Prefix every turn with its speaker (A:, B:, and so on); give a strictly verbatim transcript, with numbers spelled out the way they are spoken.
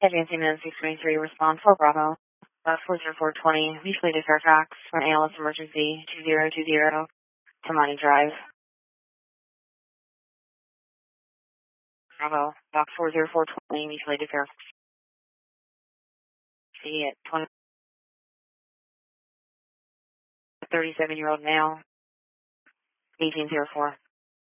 A: Advancing in six twenty-three, respond for Bravo. Uh, four zero four twenty, mutually to Fairfax for an A L S emergency two zero two zero to Money Drive. Bravo, box four zero four twenty, mutually to Fairfax. See at twenty, thirty-seven year old male, eighteen zero four.